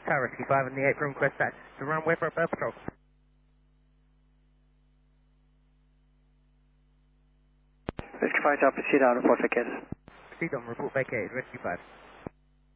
Tower Rescue 5 on the apron, request access to runway for a patrol. Rescue 5 Tower, proceed on, report vacated. Proceed on, report vacated, Rescue 5.